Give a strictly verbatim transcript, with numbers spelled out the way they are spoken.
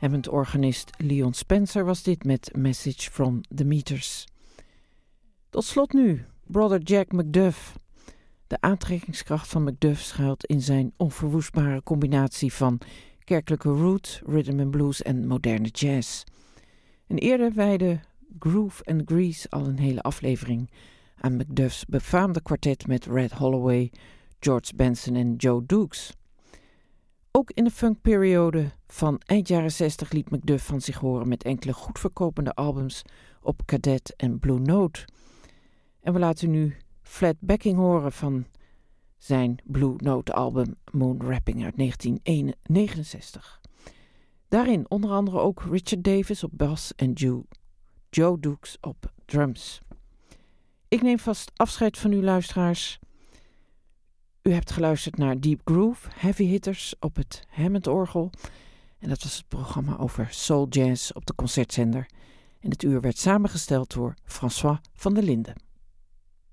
Hammond-organist Leon Spencer was dit met Message from the Meters. Tot slot nu, Brother Jack Macduff. De aantrekkingskracht van Macduff schuilt in zijn onverwoestbare combinatie van kerkelijke roots, rhythm and blues en moderne jazz. En eerder wijde Groove and Grease al een hele aflevering aan Macduff's befaamde kwartet met Red Holloway, George Benson en Joe Dukes. Ook in de funkperiode van eind jaren zestig liet Macduff van zich horen met enkele goed verkopende albums op Cadet en Blue Note. En we laten nu Flat Backing horen van zijn Blue Note album Moon Rapping uit negentien negenenzestig. Daarin onder andere ook Richard Davis op bas en Joe, Joe Dukes op drums. Ik neem vast afscheid van u luisteraars. U hebt geluisterd naar Deep Groove, Heavy Hitters op het Hammond-orgel. En dat was het programma over soul jazz op de concertzender. En het uur werd samengesteld door François van der Linden.